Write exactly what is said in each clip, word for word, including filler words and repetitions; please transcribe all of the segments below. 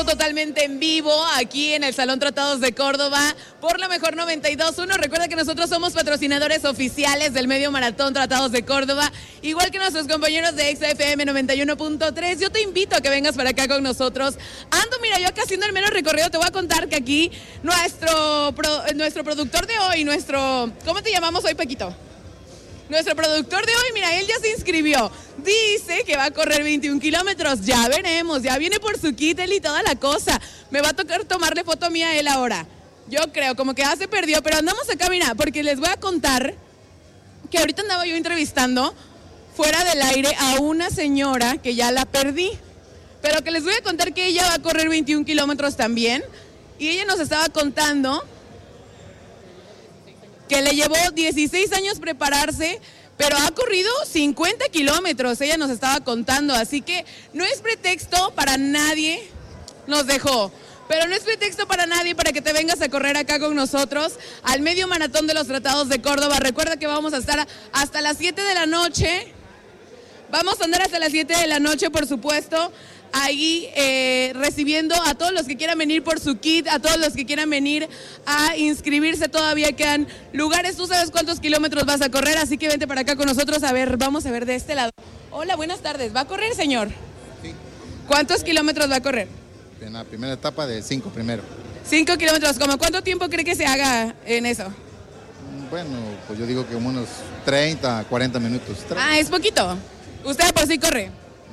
esto totalmente en vivo aquí en el Salón Tratados de Córdoba por la mejor noventa y dos punto uno. Recuerda que nosotros somos patrocinadores oficiales del medio maratón Tratados de Córdoba, igual que nuestros compañeros de Exa F M noventa y uno punto tres. Yo te invito a que vengas para acá con nosotros. Ando, mira, yo acá haciendo el mero recorrido, te voy a contar que aquí nuestro, pro, nuestro productor de hoy, nuestro... ¿Cómo te llamamos hoy, Paquito? Nuestro productor de hoy, mira, él ya se inscribió. Dice que va a correr veintiún kilómetros. Ya veremos, ya viene por su kit él y toda la cosa. Me va a tocar tomarle foto mía a él ahora. Yo creo, como que ya se perdió, pero andamos acá, mira, porque les voy a contar que ahorita andaba yo entrevistando fuera del aire a una señora que ya la perdí. Pero que les voy a contar que ella va a correr veintiún kilómetros también. Y ella nos estaba contando que le llevó dieciséis años prepararse, pero ha corrido cincuenta kilómetros, ella nos estaba contando, así que no es pretexto para nadie, nos dejó, pero no es pretexto para nadie para que te vengas a correr acá con nosotros al medio maratón de los Tratados de Córdoba. Recuerda que vamos a estar hasta las siete de la noche, vamos a andar hasta las siete de la noche, por supuesto, ahí eh, recibiendo a todos los que quieran venir por su kit, a todos los que quieran venir a inscribirse, todavía quedan lugares, tú sabes cuántos kilómetros vas a correr, así que vente para acá con nosotros, a ver, vamos a ver de este lado. Hola, buenas tardes, ¿va a correr, señor? Sí. ¿Cuántos kilómetros va a correr? En la primera etapa de cinco primero. Cinco kilómetros, ¿cómo cuánto tiempo cree que se haga en eso? Bueno, pues yo digo que unos treinta, cuarenta minutos. Ah, es poquito. ¿Usted por sí corre?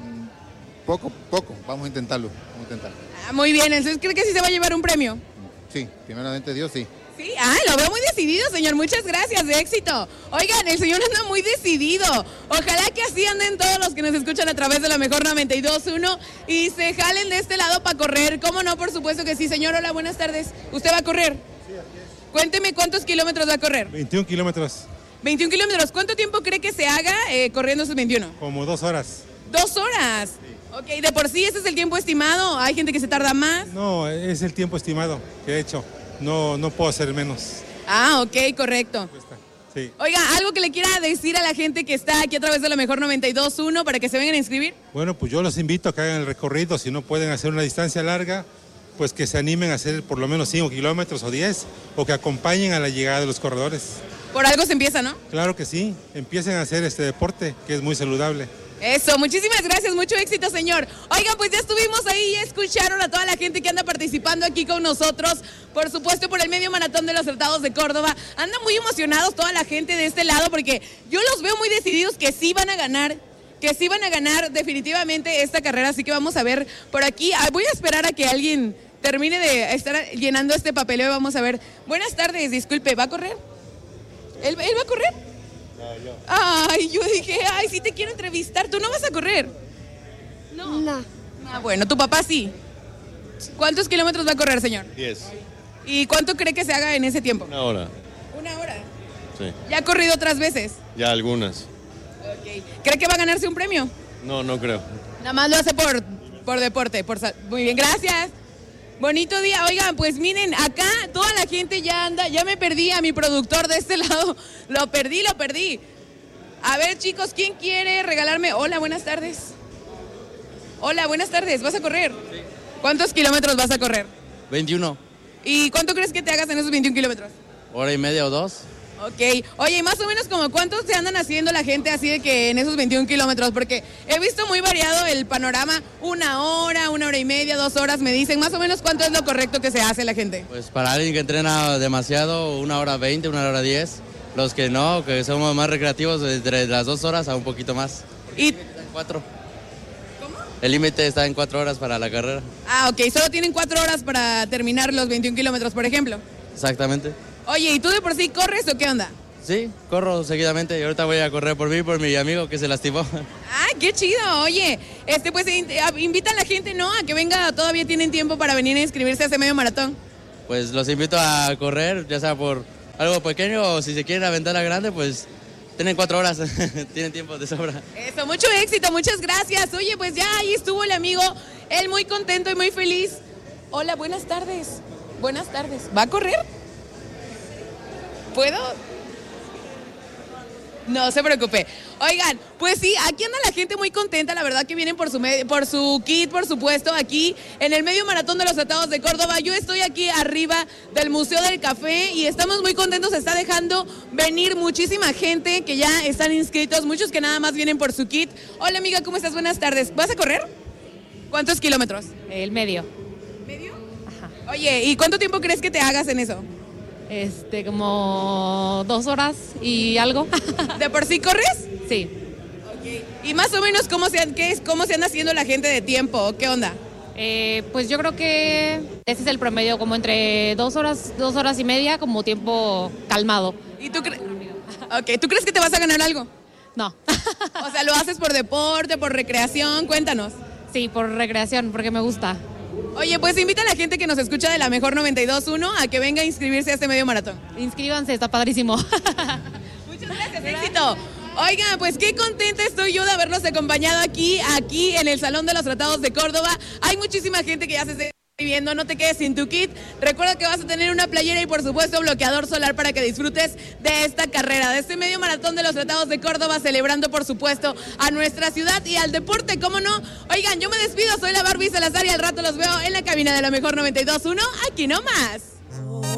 Poco, poco, vamos a intentarlo, vamos a intentarlo. Ah, muy bien, entonces ¿cree que sí se va a llevar un premio? Sí, primeramente Dios, sí. Sí, ah, lo veo muy decidido, señor, muchas gracias, de éxito. Oigan, el señor anda muy decidido. Ojalá que así anden todos los que nos escuchan a través de la mejor noventa y dos punto uno y se jalen de este lado para correr. ¿Cómo no? Por supuesto que sí, señor. Hola, buenas tardes. ¿Usted va a correr? Sí, así es. Cuénteme cuántos kilómetros va a correr. veintiún kilómetros. veintiún kilómetros. ¿Cuánto tiempo cree que se haga eh, corriendo esos veintiuno? Como dos horas. ¿Dos horas? Sí. Ok, de por sí ese es el tiempo estimado. ¿Hay gente que se tarda más? No, es el tiempo estimado que he hecho. No, no puedo hacer menos. Ah, ok, correcto. Sí. Oiga, ¿algo que le quiera decir a la gente que está aquí a través de la mejor noventa y dos punto uno para que se vengan a inscribir? Bueno, pues yo los invito a que hagan el recorrido. Si no pueden hacer una distancia larga, pues que se animen a hacer por lo menos cinco kilómetros o diez, o que acompañen a la llegada de los corredores. Por algo se empieza, ¿no? Claro que sí. Empiecen a hacer este deporte, que es muy saludable. Eso, muchísimas gracias, mucho éxito, señor. Oigan, pues ya estuvimos ahí y escucharon a toda la gente que anda participando aquí con nosotros, por supuesto por el medio maratón de los Tratados de Córdoba. Andan muy emocionados toda la gente de este lado porque yo los veo muy decididos que sí van a ganar, que sí van a ganar definitivamente esta carrera, así que vamos a ver por aquí. Voy a esperar a que alguien termine de estar llenando este papeleo y vamos a ver. Buenas tardes, disculpe, ¿va a correr? ¿Él, él va a correr? No, yo. Ay, yo dije, ay, sí te quiero entrevistar. ¿Tú no vas a correr? No. No. Ah, bueno, tu papá sí. ¿Cuántos kilómetros va a correr, señor? Diez. ¿Y cuánto cree que se haga en ese tiempo? Una hora. Una hora. Sí. ¿Ya ha corrido otras veces? Ya algunas. Ok. ¿Cree que va a ganarse un premio? No, no creo. Nada más lo hace por, por deporte. Por sal- Muy bien, gracias. Bonito día. Oigan, pues miren, acá toda la gente ya anda, ya me perdí a mi productor de este lado. Lo perdí, lo perdí. A ver, chicos, ¿quién quiere regalarme? Hola, buenas tardes. Hola, buenas tardes. ¿Vas a correr? Sí. ¿Cuántos kilómetros vas a correr? veintiuno. ¿Y cuánto crees que te hagas en esos veintiún kilómetros? Hora y media o dos. Ok. Oye, ¿y más o menos como cuántos se andan haciendo la gente así de que en esos veintiún kilómetros? Porque he visto muy variado el panorama. Una hora, una hora y media, dos horas, me dicen. Más o menos cuánto es lo correcto que se hace la gente. Pues para alguien que entrena demasiado, una hora veinte, una hora diez. Los que no, que somos más recreativos, entre las dos horas a un poquito más. Y... Cuatro. ¿Cómo? El límite está en cuatro horas para la carrera. Ah, ok. Solo tienen cuatro horas para terminar los veintiún kilómetros, por ejemplo. Exactamente. Oye, ¿y tú de por sí corres o qué onda? Sí, corro seguidamente y ahorita voy a correr por mí, por mi amigo que se lastimó. ¡Ay, qué chido! Oye, este pues invita a la gente, ¿no? A que venga, todavía tienen tiempo para venir a inscribirse a ese medio maratón. Pues los invito a correr, ya sea por algo pequeño o si se quieren aventar a grande, pues tienen cuatro horas, tienen tiempo de sobra. Eso, mucho éxito, muchas gracias. Oye, pues ya ahí estuvo el amigo, él muy contento y muy feliz. Hola, buenas tardes. Buenas tardes. ¿Va a correr? ¿Puedo? No se preocupe. Oigan, pues sí, aquí anda la gente muy contenta, la verdad que vienen por su, por su kit, por supuesto, aquí en el medio maratón de los Tratados de Córdoba. Yo estoy aquí arriba del Museo del Café y estamos muy contentos, se está dejando venir muchísima gente que ya están inscritos, muchos que nada más vienen por su kit. Hola amiga, ¿cómo estás? Buenas tardes. ¿Vas a correr? ¿Cuántos kilómetros? El medio. ¿Medio? Ajá. Oye, ¿y cuánto tiempo crees que te hagas en eso? Este, como dos horas y algo. ¿De por sí corres? Sí. Okay. ¿Y más o menos cómo se, qué es, cómo se anda haciendo la gente de tiempo? ¿Qué onda? Eh, pues yo creo que ese es el promedio, como entre dos horas, dos horas y media, como tiempo calmado. ¿Y tú, cre okay. ¿Tú crees que te vas a ganar algo? No. O sea, ¿lo haces por deporte, por recreación? Cuéntanos. Sí, por recreación, porque me gusta. Oye, pues invita a la gente que nos escucha de la Mejor noventa y dos punto uno a que venga a inscribirse a este medio maratón. Inscríbanse, está padrísimo. Muchas gracias, éxito. Oigan, pues qué contenta estoy yo de haberlos acompañado aquí, aquí en el Salón de los Tratados de Córdoba. Hay muchísima gente que ya se está inscribiendo, no te quedes sin tu kit. Recuerda que vas a tener una playera y por supuesto bloqueador solar para que disfrutes de esta carrera, de este medio maratón de los Tratados de Córdoba, celebrando por supuesto a nuestra ciudad y al deporte, ¿cómo no? Oigan, yo me despido, soy la Barbie Salazar y al rato los veo en la cabina de la Mejor noventa y dos punto uno, aquí nomás.